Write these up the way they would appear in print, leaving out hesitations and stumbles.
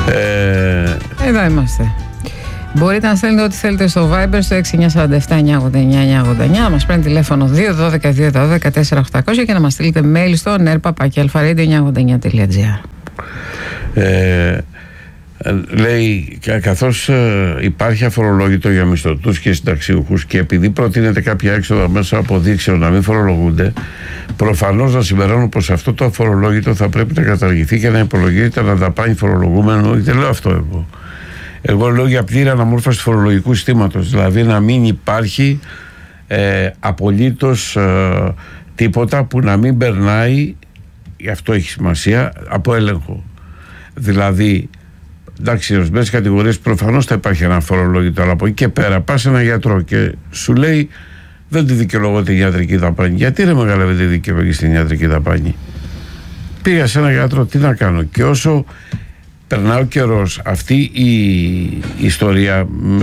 Εδώ είμαστε. Μπορείτε να στέλνετε ό,τι θέλετε στο Viber στο 6947-989-989, να μας παίρνει τηλέφωνο 212-212-4800 και να μας στείλετε mail στο nerpapaki.alpha-radio989.gr. Λέει, καθώς υπάρχει αφορολόγητο για μισθωτούς και συνταξιούχους και επειδή προτείνεται κάποια έξοδα μέσα από αποδείξεων να μην φορολογούνται, προφανώς να συμπεραίνω πως αυτό το αφορολόγητο θα πρέπει να καταργηθεί και να υπολογίζεται να δαπάνει φορολογούμενο. Δεν λέω αυτό εγώ. Εγώ λέω για πλήρη αναμόρφωση του φορολογικού συστήματος, δηλαδή να μην υπάρχει απολύτως τίποτα που να μην περνάει, γι' αυτό έχει σημασία, από έλεγχο. Δηλαδή, εντάξει, ορισμένες κατηγορίες προφανώς θα υπάρχει ένα φορολόγητο, αλλά από εκεί και πέρα πας σε έναν γιατρό και σου λέει δεν τη δικαιολογώ την ιατρική δαπάνη. Γιατί ρε μεγάλα δεν τη δικαιολογείς την ιατρική δαπάνη? Πήγα σε έναν γιατρό, τι να κάνω? Και όσο περνάει ο καιρός, αυτή η ιστορία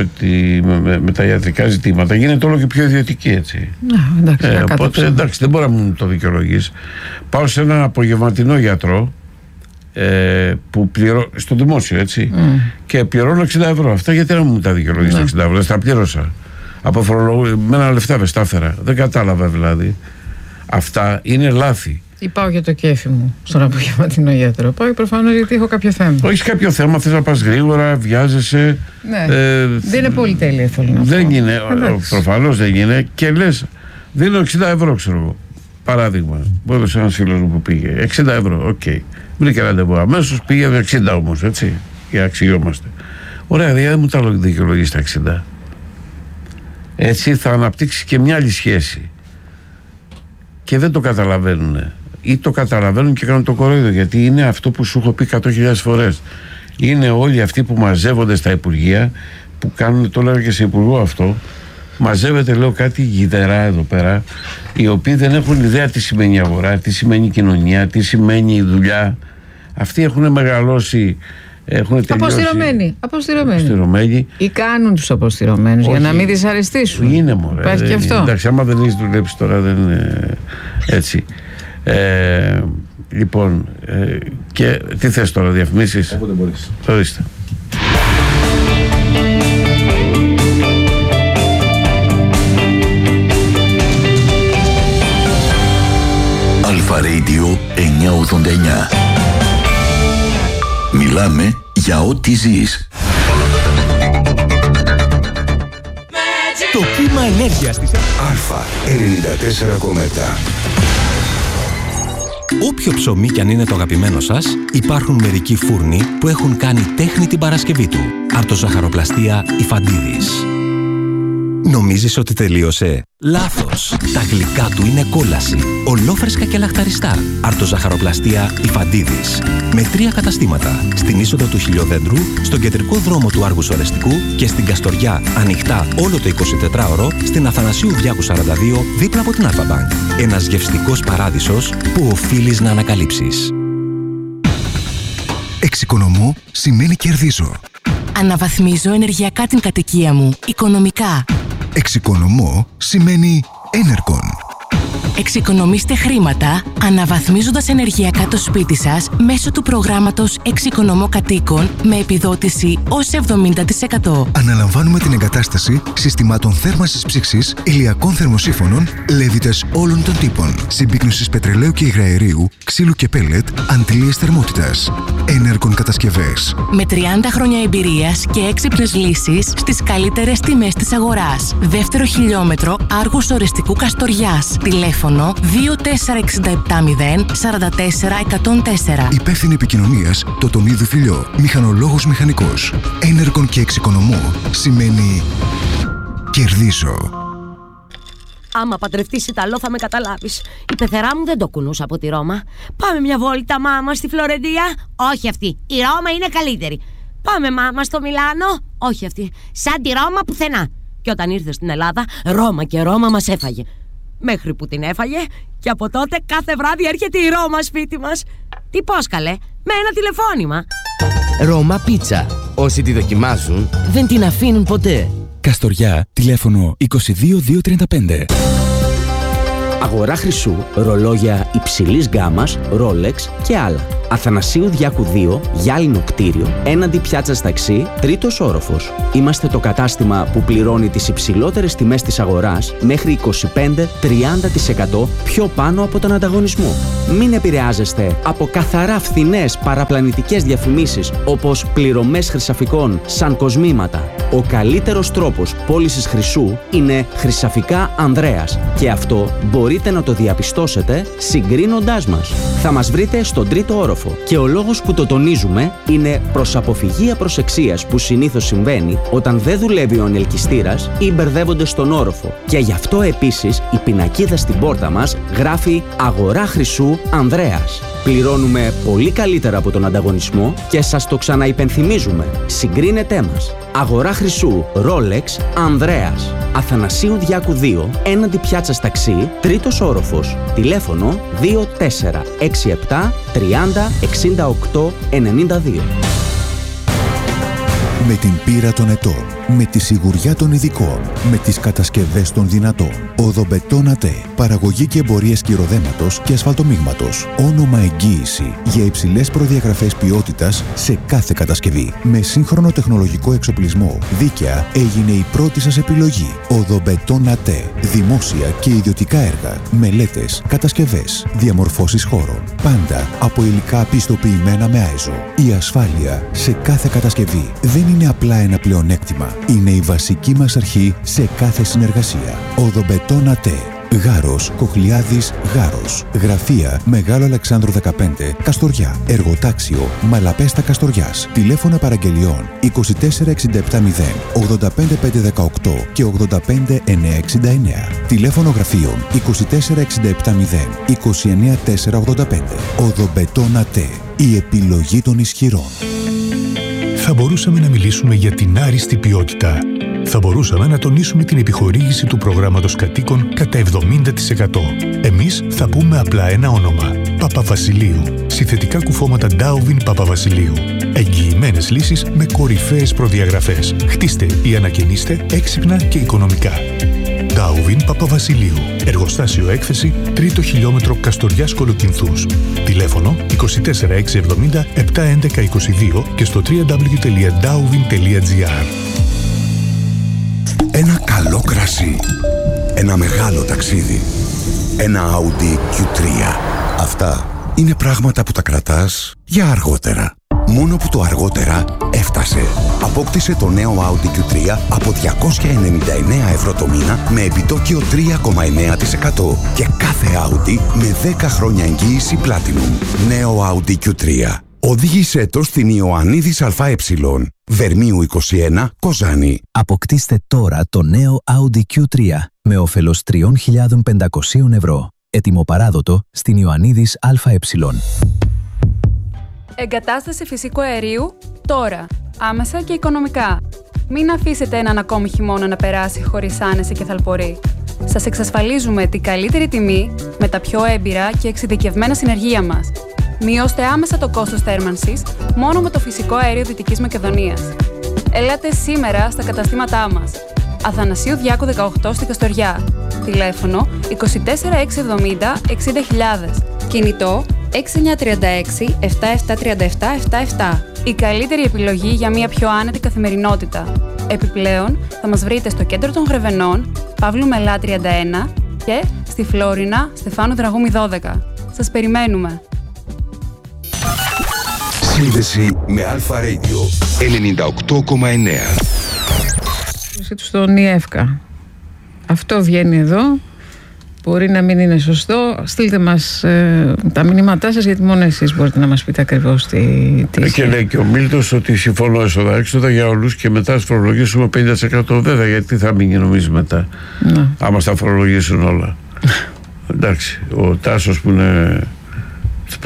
με τα ιατρικά ζητήματα γίνεται όλο και πιο ιδιωτική, έτσι. Οπότε εντάξει, δεν μπορεί να μου το δικαιολογείς. Πάω σε έναν απογευματινό γιατρό που στο δημόσιο, έτσι, και πληρώνω 60 ευρώ. Αυτά γιατί να μου τα δικαιολογείς τα 60 ευρώ? Δεν τα πλήρωσα. Από φορολογημένα λεφτά δεν τα έφερα. Δεν κατάλαβα δηλαδή. Αυτά είναι λάθη. Ή πάω για το κέφι μου στον απογευματινό γιατρό? Πάω προφανώς γιατί έχω κάποιο θέμα. Όχι κάποιο θέμα, θες να πας γρήγορα, βιάζεσαι. Ναι. Δεν είναι πολυτέλεια, θέλω να πω. Δεν είναι, προφανώς δεν είναι. Και λες, δίνω 60 ευρώ, ξέρω εγώ. Παράδειγμα, μου έδωσε ένας φίλος μου που πήγε 60 ευρώ, οκ. Βρήκε ραντεβού αμέσως, πήγε 60 όμως, έτσι. Και αξιόμαστε. Ωραία, δεν μου τα δικαιολογείς τα 60. Έτσι θα αναπτύξει και μια άλλη σχέση. Και δεν το καταλαβαίνουν. Ή το καταλαβαίνουν και κάνουν το κορόιδο, γιατί είναι αυτό που σου έχω πει 100.000 φορές. Είναι όλοι αυτοί που μαζεύονται στα υπουργεία, που κάνουν, το λέω και σε υπουργό αυτό, μαζεύεται, λέω, κάτι γυδερά εδώ πέρα, οι οποίοι δεν έχουν ιδέα τι σημαίνει αγορά, τι σημαίνει κοινωνία, τι σημαίνει δουλειά. Αυτοί έχουν μεγαλώσει, έχουν τελειώσει. Αποστηρωμένοι. Ή κάνουν τους αποστηρωμένους για να μην δυσαρεστήσουν. Είναι μωρέ. Υπάρχει και αυτό. Εντάξει, άμα δεν έχεις δουλέψει τώρα δεν είναι έτσι. Λοιπόν, και τι θες τώρα, διαφημίσεις? Όποτε μπορείς. Ορίστε. Αλφα Radio 989. Μιλάμε για ό,τι ζεις. Το κύμα ενέργειας της Αλφα 94,7. Όποιο ψωμί κι αν είναι το αγαπημένο σας, υπάρχουν μερικοί φούρνοι που έχουν κάνει τέχνη την Παρασκευή του. Αρτοζαχαροπλαστεία Ιφαντίδης. Νομίζεις ότι τελείωσε? Λάθος! Τα γλυκά του είναι κόλαση. Ολόφρεσκα και λαχταριστά. Αρτοζαχαροπλαστεία Ιφαντίδης. Με 3 καταστήματα. Στην είσοδο του Χιλιοδέντρου, στον κεντρικό δρόμο του Άργου Ορεστικού και στην Καστοριά, ανοιχτά όλο το 24ωρο, στην Αθανασίου Διάκου 42, δίπλα από την Alpha Bank. Ένας γευστικός παράδεισος που οφείλεις να ανακαλύψεις. Εξοικονομώ σημαίνει κερδίζω. Αναβαθμίζω ενεργειακά την κατοικία μου, οικονομικά. Εξοικονομώ σημαίνει Enercon. Εξοικονομήστε χρήματα αναβαθμίζοντας ενεργειακά το σπίτι σας μέσω του προγράμματος Εξοικονομώ Κατοίκων με επιδότηση ως 70%. Αναλαμβάνουμε την εγκατάσταση συστημάτων θέρμανσης ψήξης, ηλιακών θερμοσύφωνων, λέβητες όλων των τύπων, συμπίκνωσης πετρελαίου και υγραερίου, ξύλου και πέλετ, αντλίες θερμότητας. Enercon κατασκευές. Με 30 χρόνια εμπειρίας και έξυπνες λύσεις στις καλύτερες τιμές της αγοράς. Δεύτερο χιλιόμετρο Άργους Ορεστικού Καστοριάς. Τηλέφωνο 24650 44 104. Υπεύθυνη επικοινωνίας Τοτονίδου Φιλιό. Μηχανολόγος μηχανικός. Enercon και εξοικονομώ σημαίνει κερδίζω. Άμα παντρευτείς Ιταλό θα με καταλάβεις. Η πεθερά μου δεν το κουνούσα από τη Ρώμα. Πάμε μια βόλτα, μάμα, στη Φλωρεντία. Όχι αυτή. Η Ρώμα είναι καλύτερη. Πάμε, μάμα, στο Μιλάνο. Όχι αυτή. Σαν τη Ρώμα πουθενά. Και όταν ήρθε στην Ελλάδα, Ρώμα και Ρώμα μας έφαγε. Μέχρι που την έφαγε και από τότε κάθε βράδυ έρχεται η Ρώμα σπίτι μας. Τι πώς καλέ, με ένα τηλεφώνημα. Ρώμα Πίτσα. Όσοι τη δοκιμάζουν δεν την αφήνουν ποτέ. Καστοριά, τηλέφωνο 22235. Αγορά χρυσού, ρολόγια υψηλής γκάμας, Rolex και άλλα. Αθανασίου Διάκου 2, γυάλινο κτίριο, έναντι πιάτσας ταξί, 3ος όροφος. Είμαστε το κατάστημα που πληρώνει τις υψηλότερες τιμές της αγοράς μέχρι 25-30% πιο πάνω από τον ανταγωνισμό. Μην επηρεάζεστε από καθαρά φθηνές παραπλανητικές διαφημίσεις όπως πληρωμές χρυσαφικών σαν κοσμήματα. Ο καλύτερος τρόπος πώλησης χρυσού είναι Χρυσαφικά Ανδρέας και αυτό μπορείτε να το διαπιστώσετε συγκρίνοντάς μας. Θα μας βρείτε στον 3ο όροφο και ο λόγος που το τονίζουμε είναι προς αποφυγή απροσεξίας που συνήθως συμβαίνει όταν δεν δουλεύει ο ανελκυστήρας ή μπερδεύονται στον όροφο. Και γι' αυτό επίσης η πινακίδα στην πόρτα μας γράφει «Αγορά χρυσού Ανδρέας». Πληρώνουμε πολύ καλύτερα από τον ανταγωνισμό και σας το ξαναυπενθυμίζουμε. Συγκρίνετέ μας. Αγορά χρυσού Rolex Ανδρέας. Αθανασίου Διάκου 2, έναντι πιάτσας ταξί, 3ος όροφος. Τηλέφωνο 2467 30 68 92. Με την πείρα των ετών, με τη σιγουριά των ειδικών, με τις κατασκευές των δυνατών. Οδομπετόν ΑΤΕ. Παραγωγή και εμπορίες κυροδέματος και ασφαλτομίγματος. Όνομα εγγύηση για υψηλές προδιαγραφές ποιότητας σε κάθε κατασκευή. Με σύγχρονο τεχνολογικό εξοπλισμό, δίκαια έγινε η πρώτη σας επιλογή. Οδομπετόν ΑΤΕ. Δημόσια και ιδιωτικά έργα, μελέτες, κατασκευές, διαμορφώσεις χώρων. Πάντα από υλικά πιστοποιημένα με ISO. Η ασφάλεια σε κάθε κατασκευή δεν είναι απλά ένα πλεονέκτημα. Είναι η βασική μας αρχή σε κάθε συνεργασία. Οδομπετόν ΑΤΕ. Γάρος, Κοχλιάδης, Γάρος. Γραφεία Μεγάλο Αλεξάνδρου 15, Καστοριά. Εργοτάξιο Μαλαπέστα Καστοριάς. Τηλέφωνα παραγγελιών 24670 85518 και 85969. Τηλέφωνο γραφείων 24670 29485. Οδομπετόν ΑΤΕ. Η επιλογή των ισχυρών. Θα μπορούσαμε να μιλήσουμε για την άριστη ποιότητα. Θα μπορούσαμε να τονίσουμε την επιχορήγηση του προγράμματος κατοίκων κατά 70%. Εμείς θα πούμε απλά ένα όνομα. Παπαβασιλείου. Συνθετικά κουφώματα Darwin Παπαβασιλείου. Εγγυημένες λύσεις με κορυφαίες προδιαγραφές. Χτίστε ή ανακαινίστε έξυπνα και οικονομικά. Darwin Παπαβασιλείου. Εργοστάσιο έκθεση 3ο χιλιόμετρο Καστοριάς Κολοκυνθούς. Τηλέφωνο 24670 71122 και στο www.darwin.gr. Ένα καλό κρασί. Ένα μεγάλο ταξίδι. Ένα Audi Q3. Αυτά είναι πράγματα που τα κρατάς για αργότερα. Μόνο που το αργότερα έφτασε. Απόκτησε το νέο Audi Q3 από 299 ευρώ το μήνα με επιτόκιο 3,9% και κάθε Audi με 10 χρόνια εγγύηση Platinum. Νέο Audi Q3. Οδήγησέ το στην Ιωαννίδης ΑΕ. Βερμίου 21, Κοζάνη. Αποκτήστε τώρα το νέο Audi Q3 με όφελος 3.500 ευρώ. Έτοιμο παράδοτο στην Ιωαννίδης ΑΕ. Εγκατάσταση φυσικού αερίου τώρα. Άμεσα και οικονομικά. Μην αφήσετε έναν ακόμη χειμώνα να περάσει χωρίς άνεση και θαλπορή. Σας εξασφαλίζουμε την καλύτερη τιμή με τα πιο έμπειρα και εξειδικευμένα συνεργεία μας. Μειώστε άμεσα το κόστος θέρμανσης μόνο με το φυσικό αέριο Δυτικής Μακεδονίας. Ελάτε σήμερα στα καταστήματά μας. Αθανασίου Διάκου 18 στη Καστοριά. Τηλέφωνο 24670 60.000. Κινητό 6936 7737 77. Η καλύτερη επιλογή για μια πιο άνετη καθημερινότητα. Επιπλέον, θα μας βρείτε στο κέντρο των Γρεβενών, Παύλου Μελά 31 και στη Φλόρινα, Στεφάνου Δραγούμη 12. Σας περιμένουμε. Σύνδεση με Αλφα Radio 98,9. Στον ΙΕΦΚΑ. Αυτό βγαίνει εδώ. Μπορεί να μην είναι σωστό. Στείλτε μας τα μηνύματά σας, γιατί μόνο εσείς μπορείτε να μας πείτε ακριβώς τι και λέει και ο Μίλτος ότι συμφωνώ έσοδα-έξοδα για όλους και μετά φορολογήσουμε 50% βέβαια, γιατί θα μείνει νομίζει μετά. Ναι. Άμα στα φορολογήσουν όλα. Εντάξει, ο Τάσος που είναι της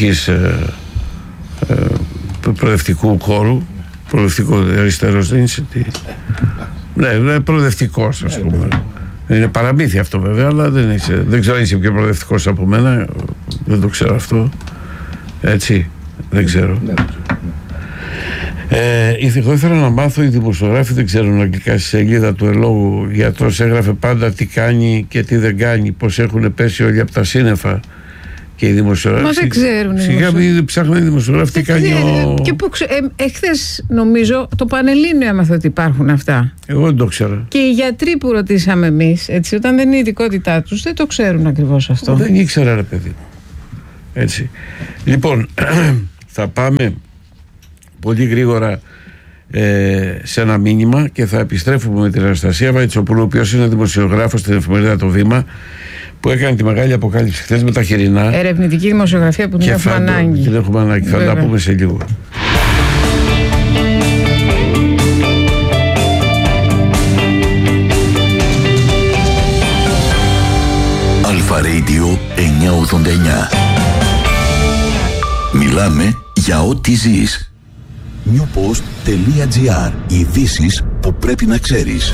προοδευτικού χώρου, προοδευτικό αριστερός δεν είσαι ναι, προοδευτικός ας πούμε. Είναι παραμύθι αυτό βέβαια, αλλά δεν ξέρω αν είσαι πιο προοδευτικός από μένα, δεν το ξέρω αυτό, έτσι, δεν ξέρω. Εγώ ήθελα να μάθω, οι δημοσιογράφοι δεν ξέρουν αγγλικά. Στη σελίδα του Ελόγου ο γιατρός έγραφε πάντα τι κάνει και τι δεν κάνει, πως έχουν πέσει όλοι από τα σύννεφα. Και οι δημοσιογράφοι. Μα δεν ξέρουν. Σιγά μην ψάχνουν οι δημοσιογράφοι τι κάνει Και που εχθές νομίζω το Πανελλήνιο έμαθε ότι υπάρχουν αυτά. Εγώ δεν το ξέρα. Και οι γιατροί που ρωτήσαμε εμείς, έτσι, όταν δεν είναι η ειδικότητά τους, δεν το ξέρουν ακριβώς αυτό. Δεν ήξερα, ρε παιδί. Έτσι. Λοιπόν, θα πάμε πολύ γρήγορα σε ένα μήνυμα και θα επιστρέφουμε με την Αναστασία Βαϊτσοπούλου, ο οποίος είναι δημοσιογράφος στην εφημερίδα Το Βήμα, που έκανε τη μεγάλη αποκάλυψη χθες με τα χοιρινά. Ερευνητική δημοσιογραφία που την έχουμε ανάγκη. Την έχουμε ανάγκη. Θα τα πούμε σε λίγο. Αλφα Radio 989. Μιλάμε για ό,τι ζεις. newpost.gr. Ειδήσεις που πρέπει να ξέρεις.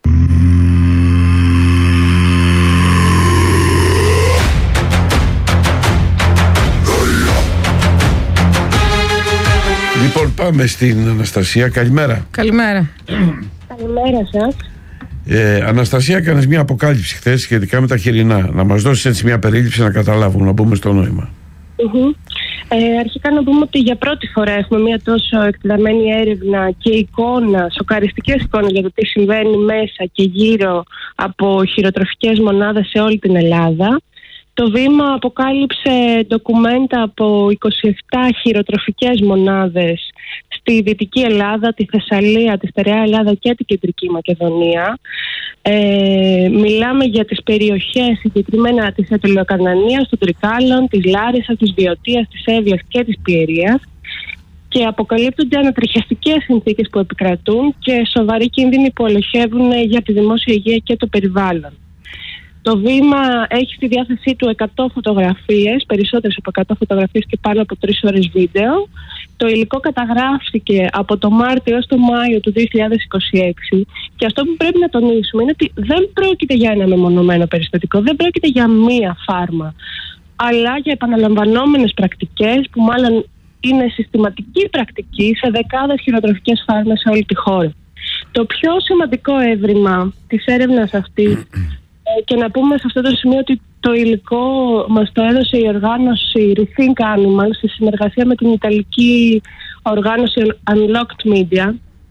Λοιπόν, πάμε στην Αναστασία. Καλημέρα. Καλημέρα. Καλημέρα σας. Αναστασία, έκανες μια αποκάλυψη χθες σχετικά με τα χοιρινά. Να μας δώσεις έτσι μια περίληψη να καταλάβουμε, να μπούμε στο νόημα. Αρχικά να πούμε ότι για πρώτη φορά έχουμε μια τόσο εκτεταμένη έρευνα και εικόνα, σοκαριστικές εικόνες για το τι συμβαίνει μέσα και γύρω από χειροτροφικές μονάδες σε όλη την Ελλάδα. Το Βήμα αποκάλυψε ντοκουμέντα από 27 χειροτροφικές μονάδες στη Δυτική Ελλάδα, τη Θεσσαλία, τη Στερεά Ελλάδα και την Κεντρική Μακεδονία. Μιλάμε για τις περιοχές συγκεκριμένα της Αττικοκανανίας, των Τρικάλων, της Λάρισσας, της Βιωτίας, της Εύβοιας και της Πιερίας, και αποκαλύπτονται ανατριχιαστικές συνθήκες που επικρατούν και σοβαροί κίνδυνοι που ελοχεύουν για τη δημόσια υγεία και το περιβάλλον. Το Βήμα έχει στη διάθεσή του 100 φωτογραφίες, περισσότερες από 100 φωτογραφίες και πάνω από 3 ώρες βίντεο. Το υλικό καταγράφηκε από το Μάρτιο έως το Μάιο του 2026 και αυτό που πρέπει να τονίσουμε είναι ότι δεν πρόκειται για ένα μεμονωμένο περιστατικό, δεν πρόκειται για μία φάρμα, αλλά για επαναλαμβανόμενες πρακτικές που μάλλον είναι συστηματική πρακτική σε δεκάδες χειροτροφικές φάρμες σε όλη τη χώρα. Το πιο σημαντικό έβριμα της έρευνας αυτή, και να πούμε σε αυτό το σημείο ότι το υλικό μας το έδωσε η οργάνωση Rethink Animals σε συνεργασία με την ιταλική οργάνωση Unlocked Media,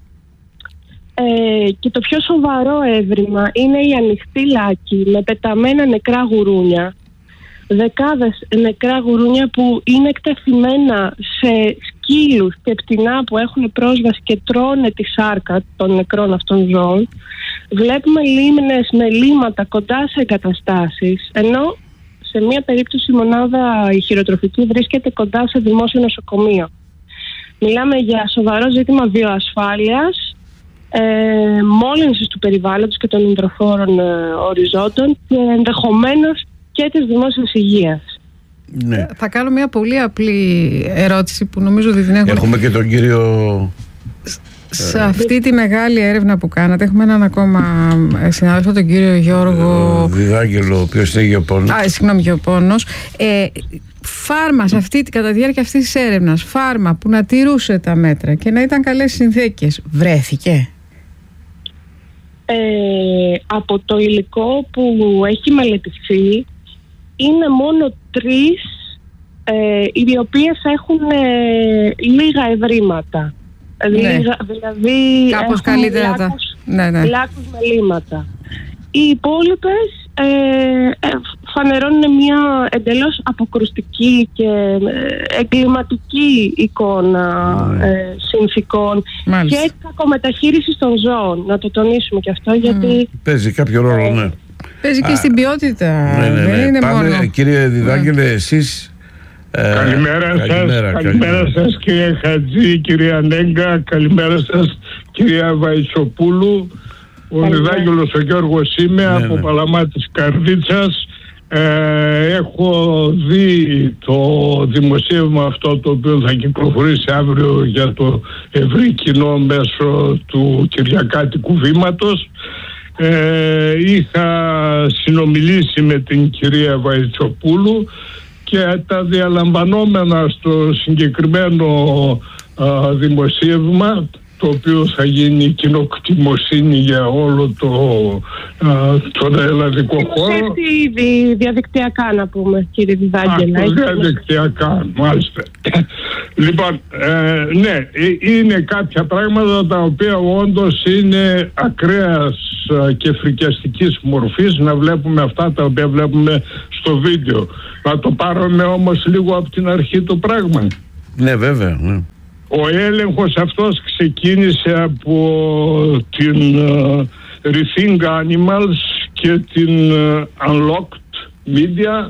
και το πιο σοβαρό έβριμα είναι η ανοιχτή λάκη με πεταμένα νεκρά γουρούνια, δεκάδες νεκρά γουρούνια που είναι εκτεθειμένα σε σκύλους και πτηνά που έχουν πρόσβαση και τρώνε τη σάρκα των νεκρών αυτών ζώων. Βλέπουμε λίμνες με λίματα κοντά σε εγκαταστάσεις, ενώ σε μία περίπτωση η μονάδα η χειροτροφική βρίσκεται κοντά σε δημόσιο νοσοκομείο. Μιλάμε για σοβαρό ζήτημα βιοασφάλειας, μόλυνσης του περιβάλλοντος και των υδροφόρων οριζόντων και ενδεχομένως και της δημόσιας υγείας. Ναι. Θα κάνω μια πολύ απλή ερώτηση που νομίζω ότι την έχουμε και τον κύριο... Σε αυτή τη μεγάλη έρευνα που κάνατε έχουμε έναν ακόμα συνάδελφο, τον κύριο Γιώργο Διδάγγελο, ο οποίος είναι γεωπόνος. Γεωπόνος. Φάρμα κατά τη διάρκεια αυτής της έρευνας, φάρμα που να τηρούσε τα μέτρα και να ήταν καλές συνθήκες, βρέθηκε? Από το υλικό που έχει μελετηθεί είναι μόνο 3 οι οποίες έχουν λίγα ευρήματα. Δηλαδή κάπως καλύτερα λάκους με λίματα. Οι υπόλοιπες φανερώνουν μια εντελώς αποκρουστική και εγκληματική εικόνα συνθηκών και κακομεταχείρισης των ζώων. Να το τονίσουμε και αυτό, γιατί παίζει κάποιο ρόλο, ναι. Παίζει και στην ποιότητα. Ναι. Είναι πάμε, μόνο. Κύριε Διδάγγελε, εσείς... Καλημέρα σας κύριε Χατζή, κυρία Νέγκα, καλημέρα σας κυρία Βαϊτσοπούλου. Ο Διδάγγελος ο Γιώργος είμαι, από Παλαμά της Καρδίτσας. Έχω δει το δημοσίευμα αυτό, το οποίο θα κυκλοφορήσει αύριο για το ευρύ κοινό μέσω του Κυριακάτικου Βήματος. Είχα συνομιλήσει με την κυρία Βαϊτσοπούλου και τα διαλαμβανόμενα στο συγκεκριμένο δημοσίευμα, το οποίο θα γίνει κοινοκτημοσύνη για όλο τον ελλαδικό χώρο. Ήδη διαδικτυακά, να πούμε, κύριε Βιδάγγελα. Διαδικτυακά, μάλιστα. Λοιπόν, ναι, είναι κάποια πράγματα τα οποία όντως είναι ακραίας και φρικιαστικής μορφής, να βλέπουμε αυτά τα οποία βλέπουμε στο βίντεο. Να το πάρουμε όμως λίγο από την αρχή το πράγμα. Ναι, βέβαια. Ναι. Ο έλεγχος αυτός ξεκίνησε από την Rethink Animals και την Unlocked Media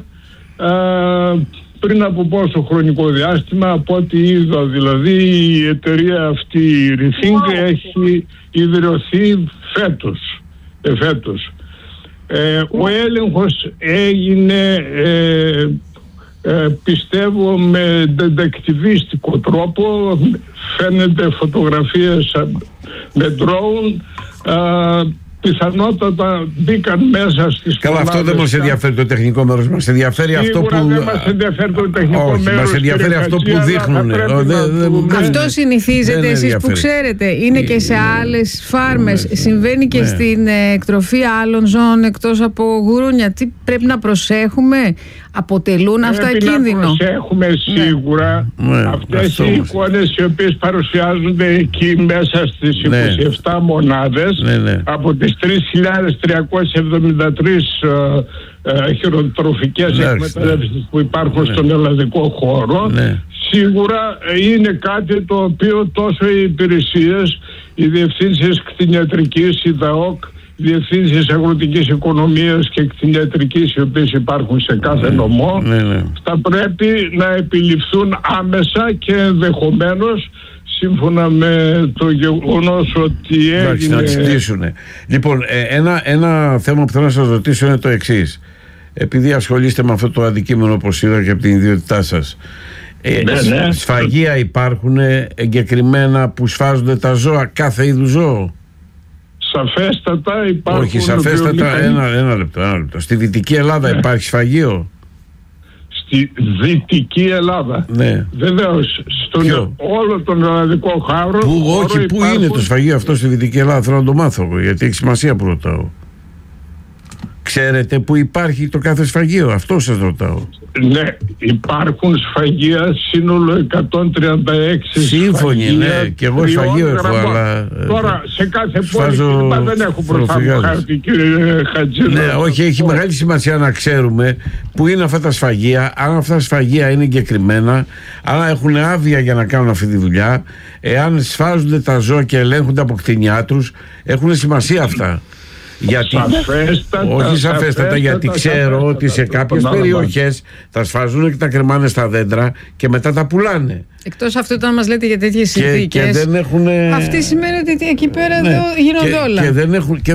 πριν από πόσο χρονικό διάστημα, από ό,τι είδα. Δηλαδή η εταιρεία αυτή, η Rethink, έχει ιδρυωθεί φέτος. Ο έλεγχος έγινε πιστεύω με ντεντεκτιβίστικο τρόπο. Φαίνεται φωτογραφίες με drone. Πιθανότατα μπήκαν μέσα στις Καλά, αυτό δεν μας ενδιαφέρει το τεχνικό μέρος. Μας ενδιαφέρει αυτό που... δεν μας ενδιαφέρει το τεχνικό μέρος. Μας ενδιαφέρει αυτό που δείχνουν. Αυτό συνηθίζεται εσείς που ξέρετε. Είναι και σε άλλες φάρμες. Συμβαίνει και στην εκτροφή άλλων ζώων εκτός από γουρούνια. Τι πρέπει να προσέχουμε? Αποτελούν αυτά κίνδυνο? Να προσέχουμε σίγουρα. Αυτές οι εικόνες οι οποίες παρουσιάζονται εκεί μέσα στις 27 μονάδες από τις 3.373 χειροτροφικές εκμεταλλεύσεις που υπάρχουν στον ελλαδικό χώρο, σίγουρα είναι κάτι το οποίο τόσο οι υπηρεσίες, οι διευθύνσεις κτηνιατρικής, η ΔΑΟΚ, οι διευθύνσεις αγροτικής οικονομίας και κτηνιατρικής, οι οποίες υπάρχουν σε κάθε νομό, θα πρέπει να επιληφθούν άμεσα και ενδεχομένως σύμφωνα με το γεγονός ότι έγινε... Να τσιτήσουνε. Λοιπόν, ένα θέμα που θέλω να σας ρωτήσω είναι το εξής. Επειδή ασχολείστε με αυτό το αντικείμενο, όπως είδα και από την ιδιότητά σας, σφαγεία υπάρχουν εγκεκριμένα που σφάζονται τα ζώα, κάθε είδου ζώο? Σαφέστατα υπάρχουν. Όχι, σαφέστατα, ένα λεπτό. Στη Δυτική Ελλάδα υπάρχει σφαγείο? Στη Δυτική Ελλάδα. Ναι. Βεβαίως, στον όλο τον ελλαδικό χώρο. Πού είναι το σφαγείο αυτό στη Δυτική Ελλάδα? Θέλω να το μάθω, γιατί έχει σημασία που ρωτάω. Ξέρετε που υπάρχει το κάθε σφαγείο? Αυτό σας ρωτάω. Ναι, υπάρχουν σφαγεία, σύνολο 136 σύμφωνοι, ναι, και εγώ σφαγείο έχω, αλλά... Τώρα, σε κάθε πόλη δεν έχω μπροστά μου χάρτη, κύριε Χατζήρα. Ναι, όχι, έχει μεγάλη σημασία να ξέρουμε που είναι αυτά τα σφαγεία, αν αυτά τα σφαγεία είναι εγκεκριμένα, αν έχουν άδεια για να κάνουν αυτή τη δουλειά, εάν σφάζονται τα ζώα και ελέγχονται από κτηνιάτρους, έχουν σημασία αυτά. Γιατί, όχι σαφέστατα, γιατί ξέρω ότι σε κάποιες περιοχές τα σφάζουν και τα κρεμάνε στα δέντρα και μετά τα πουλάνε. Εκτός αυτού, όταν μας λέτε για τέτοιες συνθήκες, αυτή σημαίνει ότι εκεί πέρα γίνονται όλα. Και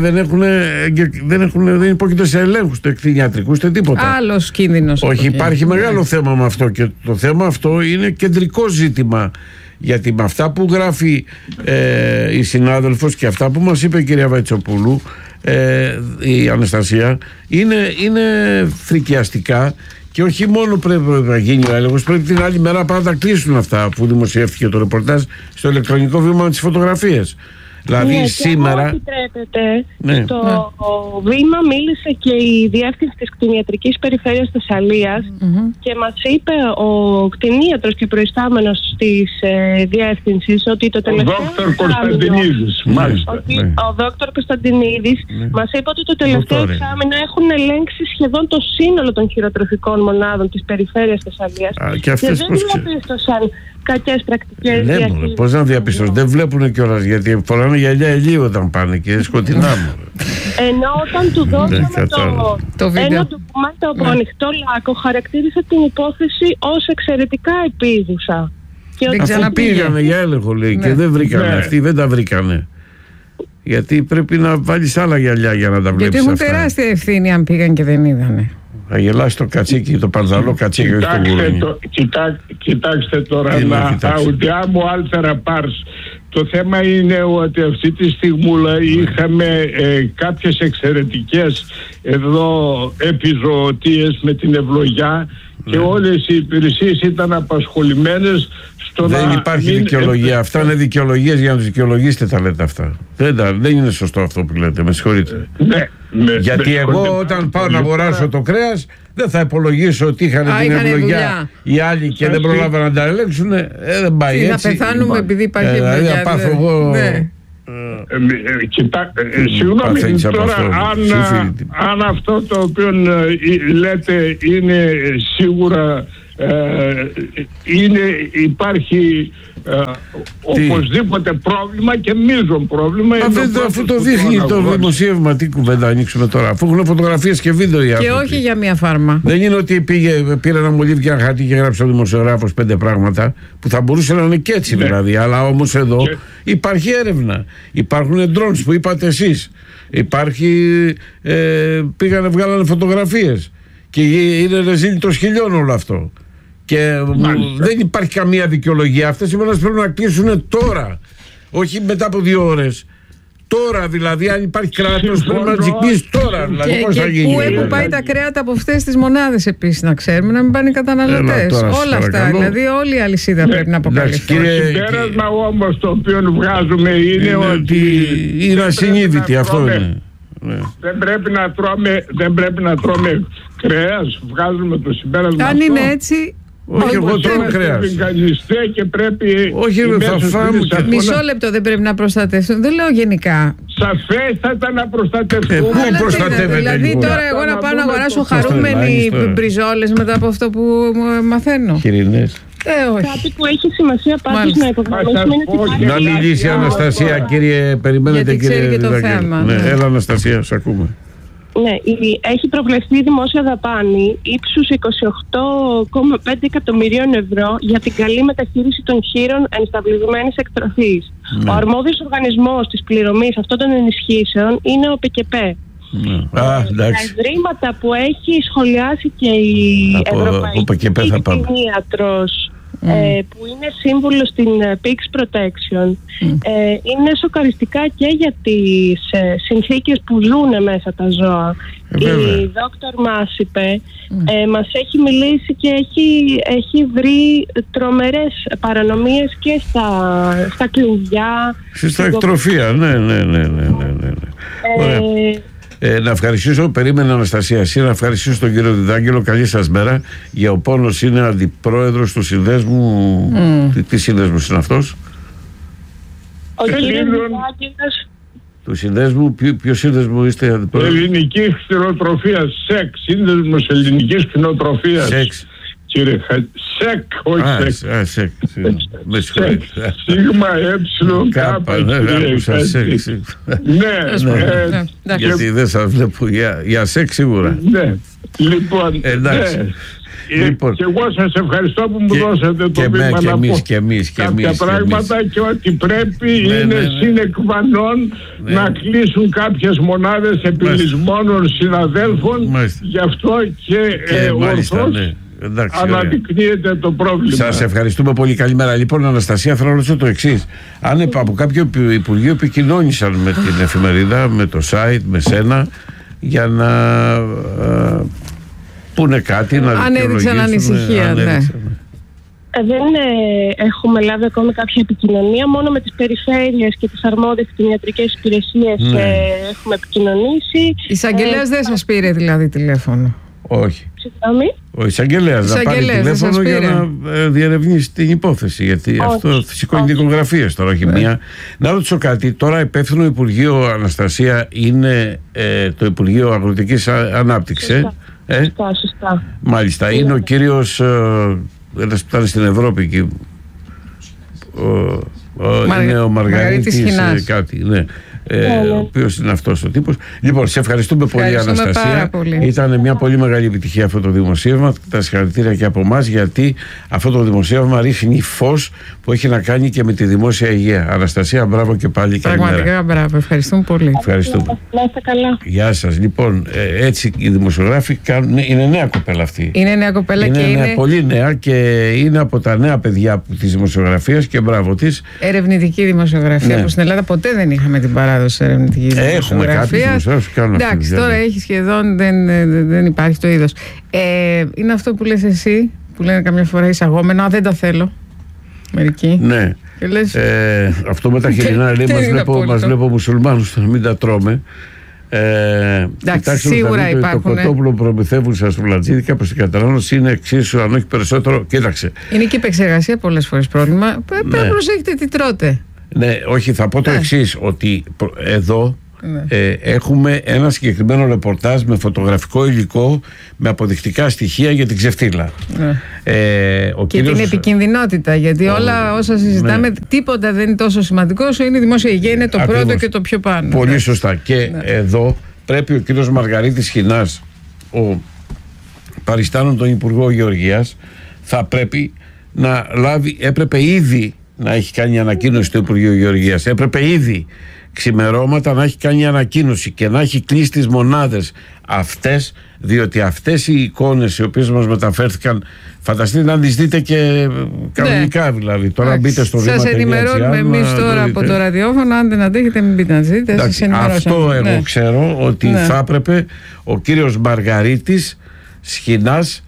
δεν υπόκειται σε ελέγχους του κτηνιατρικού, ούτε τίποτα. Άλλος κίνδυνος. Όχι, υπάρχει μεγάλο θέμα με αυτό, και το θέμα αυτό είναι κεντρικό ζήτημα. Γιατί με αυτά που γράφει η συνάδελφος και αυτά που μας είπε η κυρία Βαϊτσοπούλου, η Αναστασία, είναι φρικιαστικά, και όχι μόνο πρέπει να γίνει ο έλεγχος, πρέπει την άλλη μέρα να τα κλείσουν αυτά που δημοσιεύτηκε το ρεπορτάζ στο ηλεκτρονικό βήμα με τις φωτογραφίες. Δηλαδή σήμερα. Αν επιτρέπετε, στο βήμα μίλησε και η διεύθυνση της κτηνιατρικής περιφέρειας Θεσσαλίας και μας είπε ο κτηνίατρος και προϊστάμενος της διεύθυνσης ότι το τελευταίο. Ο Δόκτωρ Κωνσταντινίδης, μάλιστα. Ο Δόκτωρ Κωνσταντινίδης μας είπε ότι το τελευταίο εξάμηνο έχουν ελέγξει σχεδόν το σύνολο των χειροτροφικών μονάδων της περιφέρειας Θεσσαλίας. Και δεν διαπίστωσαν κακές πρακτικές. Πώς να διαπιστώσουν? Δεν βλέπουν κιόλας, γιατί φοράνε γυαλιά ηλίου όταν πάνε και σκοτεινά μου. Ενώ όταν του δώσαμε ένα ντοκουμέντο από ανοιχτό λάκκο, χαρακτήρισε την υπόθεση ως εξαιρετικά επίγουσα. Δεν ξαναπήγανε για έλεγχο, λέει, και δεν βρήκανε. Αυτοί δεν τα βρήκανε. Γιατί πρέπει να βάλεις άλλα γυαλιά για να τα βλέπεις. Γιατί έχουν τεράστια ευθύνη αν πήγαν και δεν είδανε. Θα γελάσει το κατσίκι, το παρδαλό κατσίκι, όχι το γουρούνι. Κοιτάξτε τώρα, audiamo altra pars Το θέμα είναι ότι αυτή τη στιγμούλα είχαμε κάποιες εξαιρετικές εδώ επιζωοτίες με την ευλογιά και όλες οι υπηρεσίες ήταν απασχολημένες στο δεν υπάρχει δικαιολογία. Αυτά είναι δικαιολογίες για να τους δικαιολογήσετε, τα λέτε αυτά. Δεν είναι σωστό αυτό που λέτε, με συγχωρείτε. Γιατί εγώ όταν πάω να αγοράσω το κρέας δεν θα υπολογίσω ότι είχαν την ευλογιά οι άλλοι και δεν προλάβαν να τα ελέγξουν. Δεν πάει έτσι. Να πεθάνουμε επειδή υπάρχει ευλογιά. Θα πάθω εγώ. Συγγνώμη τώρα, αν αυτό το οποίο λέτε είναι σίγουρα υπάρχει οπωσδήποτε πρόβλημα και μείζον πρόβλημα. Αφού το δείχνει το δημοσίευμα, τι κουβέντα ανοίξουμε τώρα, αφού έχουν φωτογραφίες και βίντεο οι άνθρωποι. Και όχι για μία φάρμα. Δεν είναι ότι πήρε ένα μολύβι ένα χαρτί και έγραψε ο δημοσιογράφος 5 πράγματα που θα μπορούσε να είναι και έτσι δηλαδή. Αλλά όμως εδώ υπάρχει έρευνα. Υπάρχουν drones που είπατε εσείς. Πήγανε, βγάλανε φωτογραφίες. Και είναι ρεζίλι των σκυλιών όλο αυτό. Και δεν υπάρχει καμία δικαιολογία. Αυτές οι μέρες πρέπει να κλείσουν τώρα. Όχι μετά από 2 ώρες. Τώρα δηλαδή, αν υπάρχει κράτος, πρέπει να κλείσει τώρα. Δηλαδή, πώς θα γίνει. Πού έχουν πάει τα κρέατα από αυτές τις μονάδες επίσης, να ξέρουμε, να μην πάνε οι καταναλωτές. Όλα αυτά. Δηλαδή, όλη η αλυσίδα πρέπει να αποκαλυφθεί. Το συμπέρασμα όμως το οποίο βγάζουμε είναι ότι είναι ασυνείδητη. Αυτό είναι. Δεν πρέπει να τρώμε κρέας. Βγάζουμε το συμπέρασμα. Αν είναι έτσι. Όχι, εγώ τρώω κρέας. Και πρέπει. Όχι, θα φάμε. Μισό λεπτό, δεν πρέπει να προστατευτούν. Δεν λέω γενικά. Σαφέστατα να προστατευτούν. Πού προστατεύεται? Δηλαδή τώρα εγώ να πάω να αγοράσω χαρούμενοι μπριζόλες μετά από αυτό που μαθαίνω. Κυρίνες. Κάτι που έχει σημασία πάντως να υπογραμμίσουμε είναι να μιλήσει η Αναστασία, κύριε, περιμένετε κύριε Διδάκη. Έλα Αναστασία, σ' ακούμε. Ναι, έχει προβλεφθεί δημόσια δαπάνη ύψους 28,5 εκατομμυρίων ευρώ για την καλή μεταχείριση των χείρων ενσταυλισμένης εκτροφής. Ο αρμόδιος οργανισμός της πληρωμής αυτών των ενισχύσεων είναι ο ΠΚΠ. Τα ευρήματα που έχει σχολιάσει και η Ευρωπαϊκή Κτηνίατρος, που είναι σύμβουλο στην Pigs Protection, είναι σοκαριστικά και για τις συνθήκες που ζουν μέσα τα ζώα. Η δόκτωρ μας είπε, μας έχει μιλήσει και έχει βρει τρομερές παρανομίες και στα κλουβιά, στα εκτροφία. Ναι. Να ευχαριστήσω, περίμενα Αναστασία, εσύ να ευχαριστήσω τον κύριο Διδάγγελο. Καλή σας μέρα. Για ο Πόνος είναι αντιπρόεδρος του συνδέσμου. Τι σύνδεσμος είναι αυτός? Ο κύριος Διδάγγελος. Του συνδέσμου, ποιο σύνδεσμο είστε αντιπρόεδρος? Ελληνική κτηνοτροφία, ΣΕΚ, σύνδεσμος ελληνικής κτηνοτροφίας. Κύριε ΣΕΚ, όχι ΣΕΚ. Σίγμα κάπα. Ναι, γιατί δεν σας βλέπω για ΣΕΚ σίγουρα. Ναι, λοιπόν, και εγώ σας ευχαριστώ που μου δώσατε το βήμα να πω κάποια πράγματα και ότι πρέπει είναι συνεκβανών να κλείσουν κάποιες μονάδες επιλυσμόνων συναδέλφων, γι' αυτό και ορθώς αναδεικνύεται το πρόβλημα. Σας ευχαριστούμε πολύ. Καλημέρα. Λοιπόν, Αναστασία, θέλω να ρωτήσω το εξής. Αν από κάποιο υπουργείο επικοινώνησαν με την εφημερίδα, με το site, με σένα, για να πούνε κάτι, να ανέδειξαν ανησυχία. Δεν έχουμε λάβει ακόμη κάποια επικοινωνία, μόνο με τις περιφέρειες και τις αρμόδιες κτηνιατρικές υπηρεσίες έχουμε επικοινωνήσει. Η εισαγγελέας δεν σας πήρε δηλαδή τηλέφωνο? Όχι. Συγγνώμη. Ο εισαγγελέας να πάρει τηλέφωνο για να διερευνήσει την υπόθεση. Γιατί αυτό φυσικό είναι δικογραφίες τώρα, όχι μία. Να ρωτήσω κάτι. Τώρα υπεύθυνο Υπουργείο, Αναστασία, είναι το Υπουργείο Αγροτικής Ανάπτυξης. Σωστά. Μάλιστα. Είναι ο κύριος, ένας που ήταν στην Ευρώπη εκεί. Είναι ο Μαργαρίτης κάτι. Ναι. ο οποίος είναι αυτός ο τύπος. Λοιπόν, σε ευχαριστούμε πολύ, Αναστασία. Ήταν μια πολύ μεγάλη επιτυχία αυτό το δημοσίευμα. Τα συγχαρητήρια και από εμάς, γιατί αυτό το δημοσίευμα ρίχνει φως που έχει να κάνει και με τη δημόσια υγεία. Αναστασία, μπράβο και πάλι. Πραγματικά μπράβο, ευχαριστούμε πολύ. Ευχαριστούμε. Γεια σας. Λοιπόν, έτσι οι δημοσιογράφοι κάνουν. Είναι νέα κοπέλα αυτή. Είναι νέα κοπέλα είναι πολύ νέα και είναι από τα νέα παιδιά της δημοσιογραφίας και μπράβο της. Ερευνητική δημοσιογραφία, που στην Ελλάδα ποτέ δεν είχαμε την παράδοση ερευνητική δημοσιογραφία. Εντάξει, τώρα έχει σχεδόν, δεν υπάρχει το είδος. Είναι αυτό που λες εσύ, που λένε καμιά φορά εισαγόμενα, δεν τα θέλω. Μερικοί. Ναι. Αυτό με τα χοιρινά λέει, μας βλέπω μουσουλμάνους να μην τα τρώμε. Εντάξει, σίγουρα υπάρχουν. Το κοτόπουλο προμηθεύουν στα σουβλατζίδι, κάπως στην κατανάλωση είναι εξίσου, αν όχι περισσότερο. Κοίταξε. Είναι και η επεξεργασία πολλές φορές πρόβλημα. Πρέπει να προσέχετε τι τρώτε. Ναι, όχι, θα πω το εξής, ότι εδώ έχουμε ένα συγκεκριμένο ρεπορτάζ με φωτογραφικό υλικό, με αποδεικτικά στοιχεία για την ξεφτύλα. Και την επικινδυνότητα, γιατί όλα όσα συζητάμε, τίποτα δεν είναι τόσο σημαντικό όσο είναι η δημόσια υγεία, είναι το πρώτο και το πιο πάνω. Πολύ σωστά. Και εδώ πρέπει ο κύριος Μαργαρίτης Χινάς, ο παριστάνων τον Υπουργό Γεωργίας, θα πρέπει να λάβει, έπρεπε ήδη να έχει κάνει ανακοίνωση στο Υπουργείο Γεωργίας, έπρεπε ήδη ξημερώματα να έχει κάνει ανακοίνωση και να έχει κλείσει τις μονάδες αυτές, διότι αυτές οι εικόνες οι οποίες μας μεταφέρθηκαν, φανταστείτε να τις δείτε και κανονικά, δηλαδή. Τώρα μπείτε στο βήμα. Σας ενημερώνουμε εμείς τώρα από το ραδιόφωνο, αν δεν αντέχετε μην μπείτε να δείτε. Αυτό εγώ ξέρω ότι θα έπρεπε ο κύριος Μαργαρίτης Σχοινάς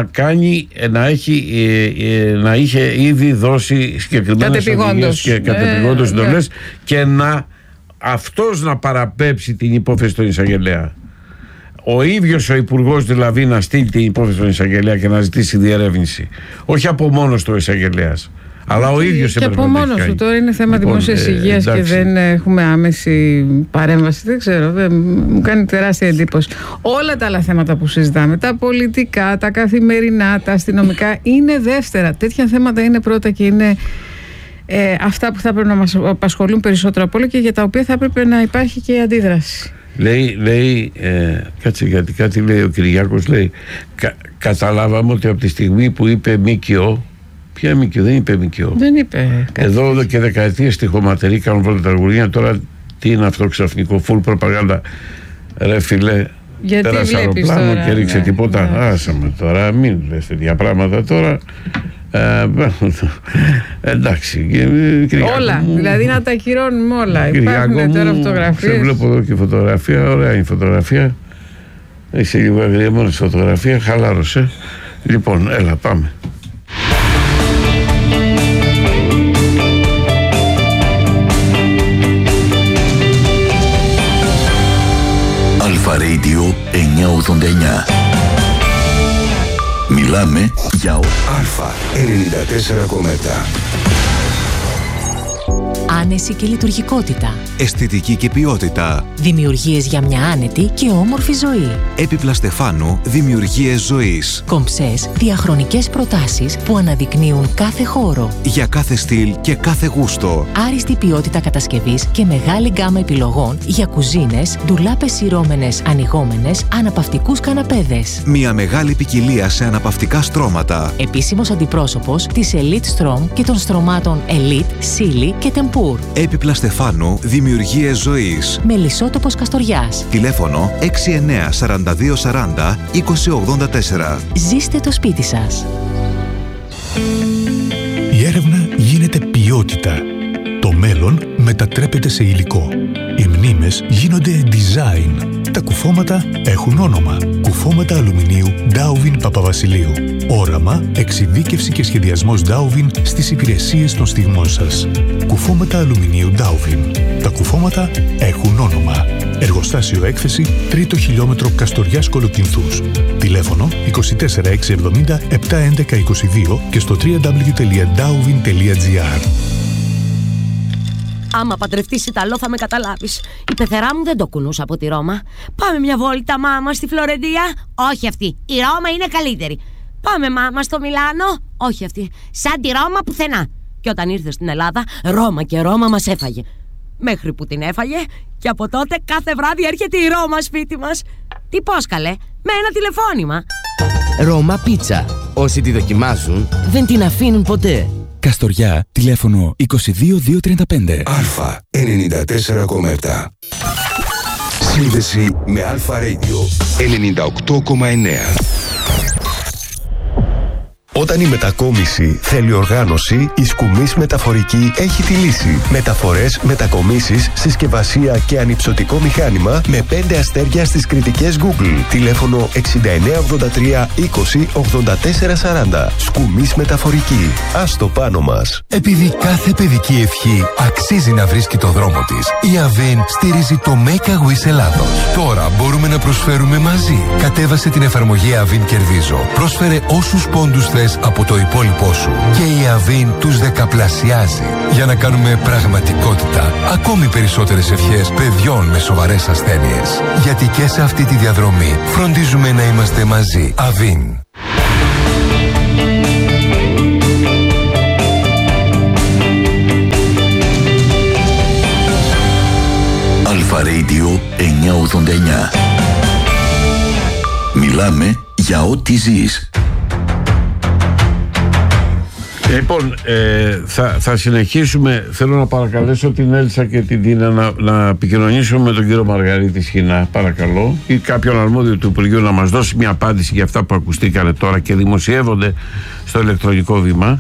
να είχε ήδη δώσει συγκεκριμένες οδηγίες και κατεπηγόντως εντολές και αυτός να παραπέμψει την υπόθεση στον εισαγγελέα. Ο ίδιος ο υπουργός δηλαδή να στείλει την υπόθεση στον εισαγγελέα και να ζητήσει διερεύνηση. Όχι από μόνος του ο εισαγγελέας, αλλά ο ίδιος και από μόνος του. Τώρα είναι θέμα δημόσιας υγείας και δεν έχουμε άμεση παρέμβαση. Δεν ξέρω, μου κάνει τεράστια εντύπωση. Όλα τα άλλα θέματα που συζητάμε, τα πολιτικά, τα καθημερινά, τα αστυνομικά, είναι δεύτερα. Τέτοια θέματα είναι πρώτα και είναι αυτά που θα πρέπει να μας απασχολούν περισσότερο από όλα και για τα οποία θα έπρεπε να υπάρχει και αντίδραση. Λέει κάτσε, γιατί κάτι λέει ο Κυριάκος, λέει καταλάβαμε ότι από τη στιγμή που είπε ΜΚΟ, ποια ΜΚΟ, δεν είπε ΜΚΟ. Δεν είπε κάτι. Εδώ και δεκαετίες στιχοματεροί κάνουν βολταργουργία, τώρα τι είναι αυτό ξαφνικό, full προπαγάνδα, ρε φιλέ. Γιατί πέρασε αεροπλάνο και ρίξε τίποτα. Άσε με τώρα, μην λες τέτοια πράγματα τώρα. Εντάξει. Όλα, δηλαδή να τα ακυρώνουμε όλα. Υπάρχουν τώρα φωτογραφίες. Σε βλέπω εδώ και φωτογραφία, ωραία είναι η φωτογραφία. Είσαι λίγο αγριεμένη στη φωτογραφία, χαλάρωσε. Λοιπόν, έλα, πάμε. Αλφα Radio 989. Μιλάμε για Αλφα 94,7. Άνεση και λειτουργικότητα. Αισθητική και ποιότητα. Δημιουργίες για μια άνετη και όμορφη ζωή. Έπιπλα Στεφάνου, δημιουργίες ζωής. Κομψές, διαχρονικές προτάσεις που αναδεικνύουν κάθε χώρο. Για κάθε στυλ και κάθε γούστο. Άριστη ποιότητα κατασκευής και μεγάλη γκάμα επιλογών για κουζίνες, ντουλάπες σειρώμενες, ανοιγόμενες, αναπαυτικούς καναπέδες. Μια μεγάλη ποικιλία σε αναπαυτικά στρώματα. Επίσημος αντιπρόσωπος της Elite Strom και των στρωμάτων Elite, Silly και Tempur. Έπιπλα Στεφάνου, δημιουργίες ζωής. Μελισσότοπος Καστοριάς. Τηλέφωνο 69 42 40 20 84. Ζήστε το σπίτι σας. Η έρευνα γίνεται ποιότητα. Το μέλλον μετατρέπεται σε υλικό. Οι μνήμες γίνονται design. Τα κουφώματα έχουν όνομα. Κουφώματα αλουμινίου Dowvin Παπαβασιλείου. Όραμα, εξειδίκευση και σχεδιασμός Dowvin στις υπηρεσίες των στιγμών σας. Κουφώματα αλουμινίου Dowvin. Τα κουφώματα έχουν όνομα. Εργοστάσιο έκθεση 3ο χιλιόμετρο Καστοριάς Κολοκυνθούς. Τηλέφωνο 24 670 711 22 και στο www.dowvin.gr. Άμα παντρευτείς Ιταλό θα με καταλάβεις. Η πεθερά μου δεν το κουνούσα από τη Ρώμα. Πάμε μια βόλτα, μάμα, στη Φλωρεντία. Όχι αυτή. Η Ρώμα είναι καλύτερη. Πάμε, μάμα, στο Μιλάνο. Όχι αυτή. Σαν τη Ρώμα πουθενά. Και όταν ήρθε στην Ελλάδα, Ρώμα και Ρώμα μας έφαγε. Μέχρι που την έφαγε και από τότε κάθε βράδυ έρχεται η Ρώμα σπίτι μας. Τι πώς καλέ, με ένα τηλεφώνημα. Ρώμα Πίτσα. Όσοι τη δοκιμάζουν δεν την αφήνουν ποτέ. Καστοριά, τηλέφωνο 22235. Α 94,7. Σύνδεση με Αλφα Radio 98,9. Όταν η μετακόμιση θέλει οργάνωση, η Σκουμής Μεταφορική έχει τη λύση. Μεταφορές, μετακομίσεις, συσκευασία και ανυψωτικό μηχάνημα με 5 αστέρια στις κριτικές Google. Τηλέφωνο 6983 20 84 40. Σκουμής Μεταφορική. Ας το πάνω μας. Επειδή κάθε παιδική ευχή αξίζει να βρίσκει το δρόμο της, η Αβίν στηρίζει το Make a Wish Ελλάδος. Τώρα μπορούμε να προσφέρουμε μαζί. Κατέβασε την εφαρμογή Αβίν Κερδίζω. Πρόσφερε όσους πόντους θες από το υπόλοιπό σου και η Αβίν τους δεκαπλασιάζει για να κάνουμε πραγματικότητα ακόμη περισσότερες ευχές παιδιών με σοβαρές ασθένειες. Γιατί και σε αυτή τη διαδρομή φροντίζουμε να είμαστε μαζί. Αβίν. Αλφα Radio 989. Μιλάμε για ό,τι ζεις. Λοιπόν, θα συνεχίσουμε. Θέλω να παρακαλέσω την Έλσα και την Τίνα να επικοινωνήσουμε με τον κύριο Μαργαρίτη Σχοινά, παρακαλώ, ή κάποιον αρμόδιο του Υπουργείου να μας δώσει μια απάντηση για αυτά που ακουστήκανε τώρα και δημοσιεύονται στο ηλεκτρονικό βήμα,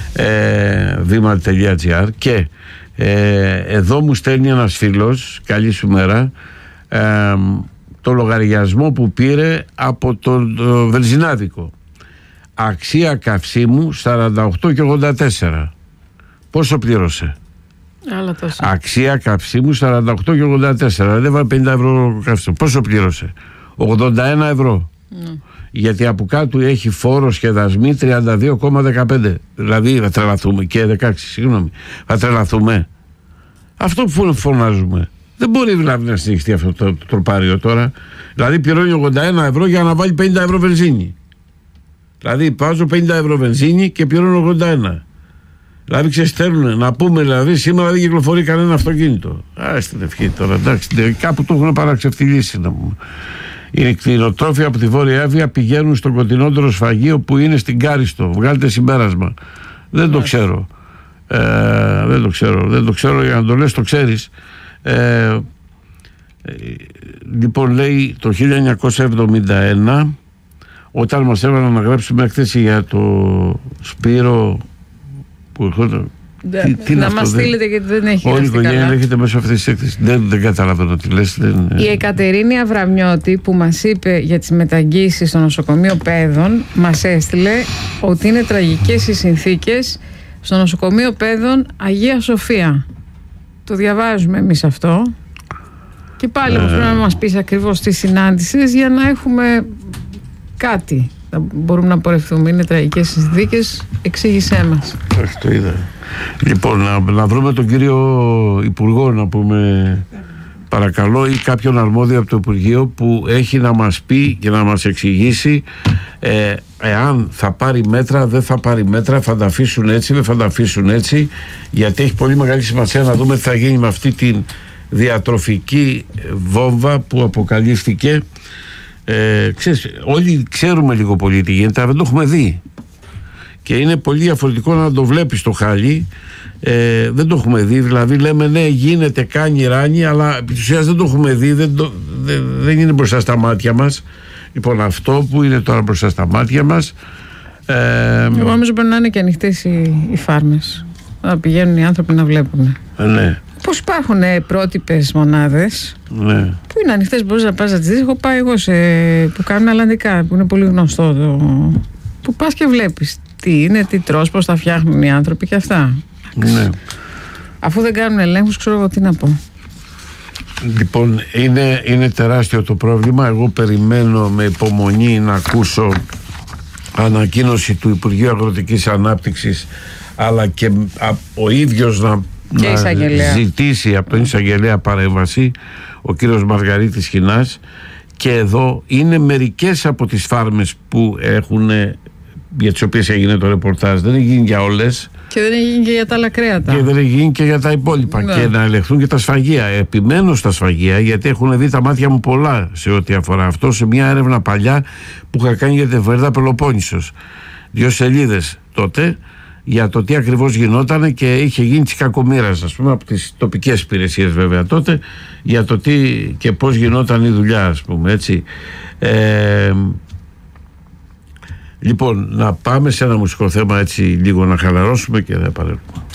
βήμα.gr. Και εδώ μου στέλνει ένας φίλος, καλή σου μέρα, το λογαριασμό που πήρε από το βενζινάδικο. Αξία καυσίμου 48,84. Πόσο πλήρωσε? Άλλα τόσα. Αξία καυσίμου 48,84. Δεν βάλει 50 ευρώ καυσίμου. Πόσο πλήρωσε? 81 ευρώ. Γιατί από κάτω έχει φόρο και δασμοί 32,15. Δηλαδή θα τρελαθούμε. Και 16, συγγνώμη. Θα τρελαθούμε. Αυτό που φωνάζουμε. Δεν μπορεί δηλαδή να συνεχιστεί αυτό το τροπάριο τώρα. Δηλαδή πληρώνει 81 ευρώ για να βάλει 50 ευρώ βενζίνη. Δηλαδή βάζω 50 ευρώ βενζίνη και πληρώνω 81. Δηλαδή ξεστέλνουν να πούμε, δηλαδή σήμερα δεν κυκλοφορεί κανένα αυτοκίνητο. Στην ευχή τώρα, εντάξει, κάπου το έχουν παραξευτιλήσει να πούμε. Οι κτηνοτρόφοι από τη Βόρεια Εύβοια πηγαίνουν στο κοντινότερο σφαγείο που είναι στην Κάριστο. Βγάλτε συμπέρασμα. Δεν το ξέρω. Δεν το ξέρω, για να το λες το ξέρεις. Λοιπόν, λέει το 1971, όταν μας έβαλαν να γράψουμε έκθεση για το Σπύρο που ερχόταν. Να μας στείλετε γιατί δεν έχει όλη η οικογένεια έρχεται μέσω αυτής της έκθεσης. Δεν καταλαβαίνω τι λες. Η Εκατερίνη Αβραμιώτη που μας είπε για τις μεταγγίσεις στο νοσοκομείο Παιδών μας έστειλε ότι είναι τραγικές οι συνθήκες στο νοσοκομείο Παιδών Αγία Σοφία. Το διαβάζουμε εμείς αυτό. Και πάλι όμως πρέπει να μας πεις ακριβώς τι συνάντησες για να έχουμε κάτι. Θα μπορούμε να πορευτούμε. Είναι τραγικές συνθήκες. Εξήγησέ μας. Το είδα. Λοιπόν, να βρούμε τον κύριο Υπουργό να πούμε παρακαλώ, ή κάποιον αρμόδιο από το Υπουργείο που έχει να μας πει και να μας εξηγήσει εάν θα πάρει μέτρα, δεν θα πάρει μέτρα, θα τα αφήσουν έτσι, δεν θα τα αφήσουν έτσι, γιατί έχει πολύ μεγάλη σημασία να δούμε τι θα γίνει με αυτή την διατροφική βόμβα που αποκαλύφθηκε. Ξέρεις, όλοι ξέρουμε λίγο πολύ τι γίνεται, αλλά δεν το έχουμε δει και είναι πολύ διαφορετικό να το βλέπεις το χάλι. Δεν το έχουμε δει, δηλαδή λέμε ναι γίνεται, κάνει, ράνει, αλλά επί της ουσίας δεν το έχουμε δει, δεν είναι μπροστά στα μάτια μας. Λοιπόν, αυτό που είναι τώρα μπροστά στα μάτια μας, εγώ νομίζω πρέπει να είναι και ανοιχτές οι φάρμες, να πηγαίνουν οι άνθρωποι να βλέπουν. Ναι. Πώς υπάρχουν πρότυπες μονάδες που είναι ανοιχτές, μπορείς να πας να τις δεις. Έχω πάει εγώ που κάνουν αλλαντικά, που είναι πολύ γνωστό που πας και βλέπεις τι είναι, τι τρως, πώς τα φτιάχνουν οι άνθρωποι και αυτά. Ναι. Αφού δεν κάνουν ελέγχους, ξέρω εγώ τι να πω. Λοιπόν, είναι τεράστιο το πρόβλημα. Εγώ περιμένω με υπομονή να ακούσω ανακοίνωση του Υπουργείου Αγροτικής Ανάπτυξης, αλλά και ο ίδιος να ζητήσει από τον εισαγγελέα παρέμβαση, ο κύριος Μαργαρίτης Σχοινάς. Και εδώ είναι μερικές από τις φάρμες που έχουν, για τις οποίες έγινε το ρεπορτάζ. Δεν έχει γίνει για όλες, Και δεν έχει γίνει και για τα άλλα κρέατα. Και δεν έχει γίνει και για τα υπόλοιπα. Ναι. Και να ελεγχθούν και τα σφαγεία. Επιμένω στα σφαγεία, γιατί έχουν δει τα μάτια μου πολλά σε ό,τι αφορά αυτό, σε μια έρευνα παλιά που είχα κάνει για την εφημερίδα Πελοπόννησος. 2 σελίδες τότε, για το τι ακριβώς γινόταν, και είχε γίνει της κακομοίρας, ας πούμε, από τις τοπικές υπηρεσίες βέβαια τότε, για το τι και πώς γινόταν η δουλειά, ας πούμε, έτσι. Λοιπόν, να πάμε σε ένα μουσικό θέμα, έτσι λίγο να χαλαρώσουμε και θα επανέλθουμε.